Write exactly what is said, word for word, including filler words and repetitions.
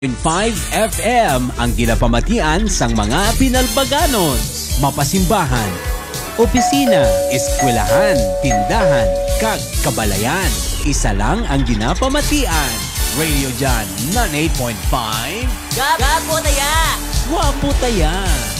five F M ang ginapamatian sang mga pinalbaganon, mapasimbahan, opisina, eskwelahan, tindahan, kag kabalayan. Isa lang ang ginapamatian. Radio Jan ninety-eight point five. Gapo taya! Wapo taya!